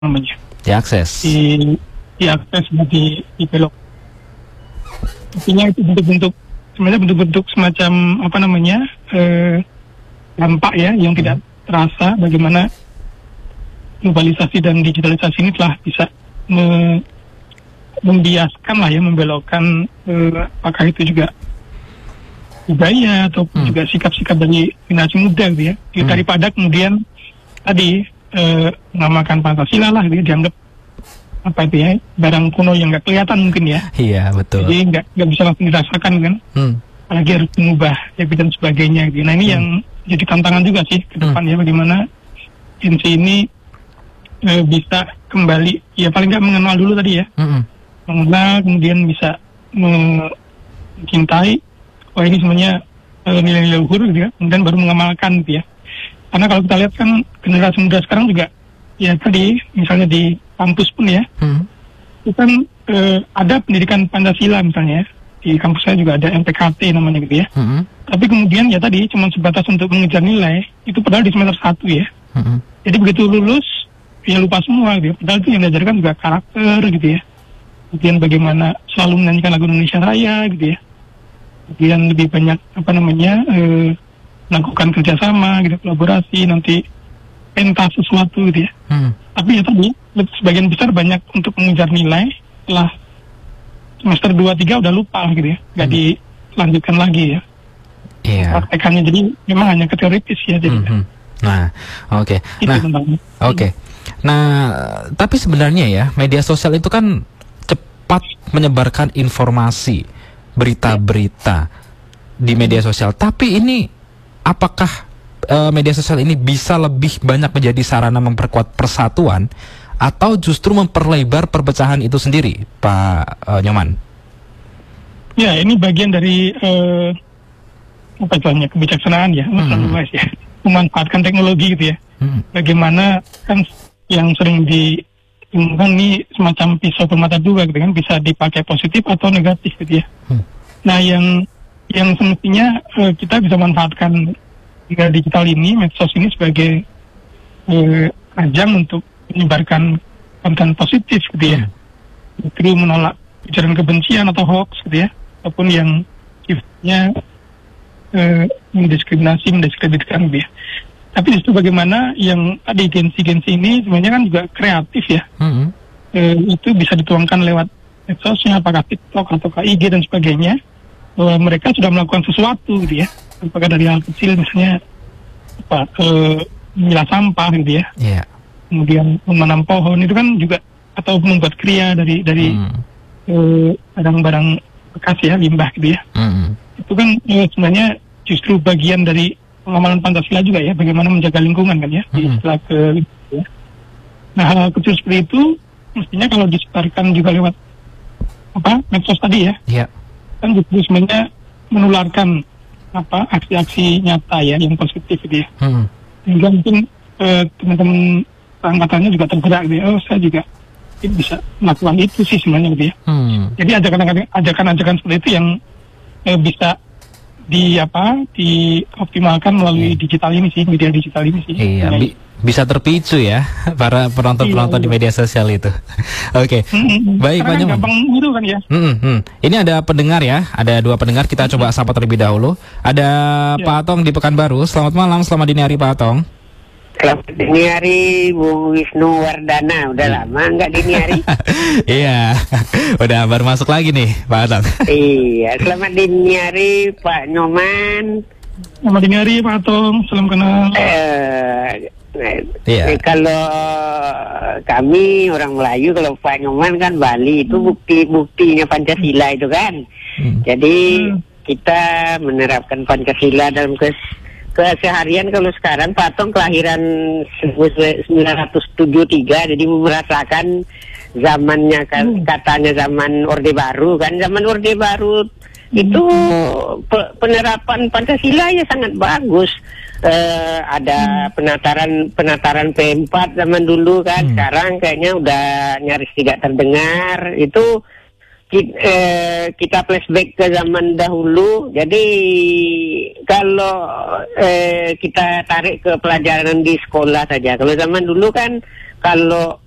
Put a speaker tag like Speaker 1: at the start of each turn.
Speaker 1: namanya.
Speaker 2: Diakses.
Speaker 1: Diakses dibelok. Artinya itu bentuk-bentuk semacam dampak ya yang tidak terasa bagaimana globalisasi dan digitalisasi ini telah bisa membiaskan lah ya, membelokkan apakah itu juga budaya ataupun juga sikap-sikap dari generasi muda gitu ya. Daripada kemudian tadi mengamalkan Pancasila lah gitu ya, dianggap barang kuno yang nggak kelihatan mungkin ya.
Speaker 2: Iya, betul.
Speaker 1: Jadi nggak bisa langsung dirasakan kan. Apalagi harus mengubah dan sebagainya gitu. Nah ini yang jadi tantangan juga sih ke depan ya, bagaimana Gen Z ini bisa kembali ya paling nggak mengenal dulu tadi ya. Mengenal, kemudian bisa mencintai ini sebenarnya nilai-nilai luhur gitu ya, kemudian baru mengamalkan gitu ya. Karena kalau kita lihat kan generasi muda sekarang juga ya tadi misalnya di kampus pun ya, itu kan ada pendidikan Pancasila misalnya, di kampus saya juga ada MPKT namanya gitu ya. Tapi kemudian ya tadi cuma sebatas untuk mengejar nilai, itu padahal di semester 1 ya. Jadi begitu lulus, ya lupa semua gitu ya. Padahal itu yang diajarkan juga karakter gitu ya. Kemudian bagaimana selalu menyanyikan lagu Indonesia Raya gitu ya. Kemudian lebih banyak melakukan kerjasama gitu, kolaborasi, nanti pentas sesuatu gitu ya. Tapi ya tadi sebagian besar banyak untuk mengejar nilai, setelah semester 2-3 udah lupa gitu ya, nggak dilanjutkan lagi ya.
Speaker 2: Iya.
Speaker 1: Praktekannya jadi memang hanya teoritis ya. Jadi.
Speaker 2: Nah, oke. Nah, tapi sebenarnya ya media sosial itu kan cepat menyebarkan informasi, berita-berita di media sosial. Tapi ini apakah media sosial ini bisa lebih banyak menjadi sarana memperkuat persatuan atau justru memperlebar perpecahan itu sendiri, Pak Nyoman?
Speaker 1: Ya, ini bagian dari kebijaksanaan ya, ya, memanfaatkan teknologi gitu ya. Bagaimana kan yang sering diumumkan ini semacam pisau bermata dua gitu kan, bisa dipakai positif atau negatif gitu ya. Nah, yang semestinya kita bisa manfaatkan digital ini, medsos ini sebagai ajang untuk menyebarkan konten positif gitu ya. Justru menolak ujaran kebencian atau hoax gitu ya, ataupun yang sifatnya mendiskriminasikan gitu ya. Tapi justru bagaimana yang tadi Gen Z ini sebenarnya kan juga kreatif ya. Itu bisa dituangkan lewat medsosnya, apakah TikTok atau IG dan sebagainya. Mereka sudah melakukan sesuatu gitu ya. Apakah dari hal kecil misalnya memilah sampah gitu ya. Kemudian menanam pohon itu kan juga, atau membuat kriya dari barang-barang bekas ya, limbah gitu ya. Itu kan sebenarnya justru bagian dari pengamalan Pancasila juga ya, bagaimana menjaga lingkungan kan ya, istilah ya. Nah, hal kecil seperti itu mestinya kalau disebarkan juga lewat medsos tadi ya, kan justru sebenarnya menularkan aksi-aksi nyata ya yang positif gitu ya. Sehingga mungkin teman-teman angkatannya juga tergerak gitu ya. Saya juga bisa melakukan itu sih sebenarnya gitu ya. Jadi ajakan-ajakan seperti itu yang bisa dioptimalkan melalui digital ini sih, media digital ini sih.
Speaker 2: Iya, bisa terpicu ya para penonton-penonton di media sosial itu. Oke. Baik, Pak Nyoman.
Speaker 1: Gampang gitu kan ya.
Speaker 2: Ini ada pendengar ya, ada 2 pendengar, kita coba sapa terlebih dahulu. Ada Pak Atong di Pekanbaru. Selamat malam, selamat dini hari Pak Atong.
Speaker 3: Selamat dini hari Bung Wisnu Wardana. Udah lama nggak dini hari.
Speaker 2: Iya, udah baru masuk lagi nih Pak Atong.
Speaker 3: Iya, selamat dini hari Pak Nyoman.
Speaker 1: Selamat dini hari Pak Atong, salam kenal.
Speaker 3: Kalau kami orang Melayu, kalau Pak Nyoman kan Bali, itu buktinya Pancasila itu kan. Jadi kita menerapkan Pancasila dalam keseharian. Kalau sekarang Pak Atong kelahiran 1973, jadi merasakan zamannya kan, katanya zaman Orde Baru kan. Zaman Orde Baru itu penerapan Pancasila ya sangat bagus. Ada penataran P4 zaman dulu kan. Sekarang kayaknya udah nyaris tidak terdengar. Itu kita flashback ke zaman dahulu. Jadi kalau kita tarik ke pelajaran di sekolah saja. Kalau zaman dulu kan, kalau